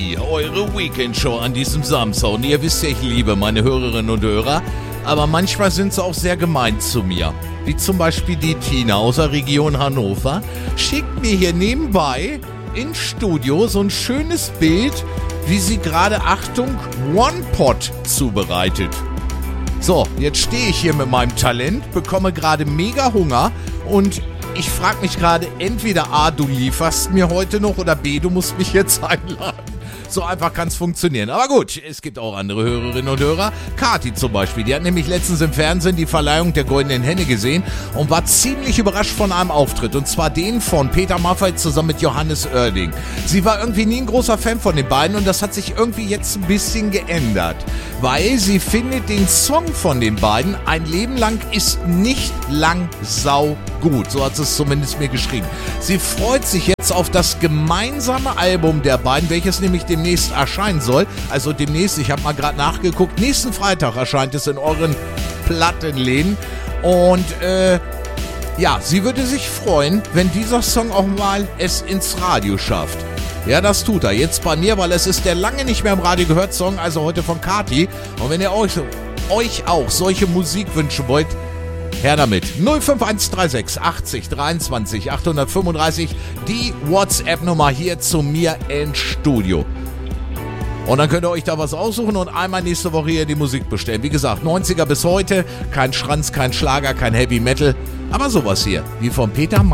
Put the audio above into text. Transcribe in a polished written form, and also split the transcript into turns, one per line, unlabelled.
Eure Weekendshow an diesem Samstag. Und ihr wisst ja, ich liebe meine Hörerinnen und Hörer, aber manchmal sind sie auch sehr gemein zu mir. Wie zum Beispiel die Tina aus der Region Hannover schickt mir hier nebenbei ins Studio so ein schönes Bild, wie sie gerade, Achtung, One-Pot zubereitet. So, jetzt stehe ich hier mit meinem Talent, bekomme gerade mega Hunger und ich frage mich gerade, entweder A, du lieferst mir heute noch oder B, du musst mich jetzt einladen. So einfach kann es funktionieren. Aber gut, es gibt auch andere Hörerinnen und Hörer. Kathi zum Beispiel, die hat nämlich letztens im Fernsehen die Verleihung der Goldenen Henne gesehen und war ziemlich überrascht von einem Auftritt. Und zwar den von Peter Maffay zusammen mit Johannes Oerding. Sie war irgendwie nie ein großer Fan von den beiden und das hat sich irgendwie jetzt ein bisschen geändert. Weil sie findet den Song von den beiden, Ein Leben lang ist nicht lang sau gut. So hat sie es zumindest mir geschrieben. Sie freut sich jetzt auf das gemeinsame Album der beiden, welches nämlich demnächst erscheinen soll. Also demnächst, ich habe mal gerade nachgeguckt, nächsten Freitag erscheint es in euren Plattenläden. Und ja, sie würde sich freuen, wenn dieser Song auch mal es ins Radio schafft. Ja, das tut er jetzt bei mir, weil es ist der lange nicht mehr im Radio gehört Song, also heute von Kathi. Und wenn ihr euch auch solche Musik wünschen wollt, her damit. 05136 80 23 835, die WhatsApp-Nummer hier zu mir ins Studio. Und dann könnt ihr euch da was aussuchen und einmal nächste Woche hier die Musik bestellen. Wie gesagt, 90er bis heute, kein Schranz, kein Schlager, kein Heavy Metal, aber sowas hier, wie von Peter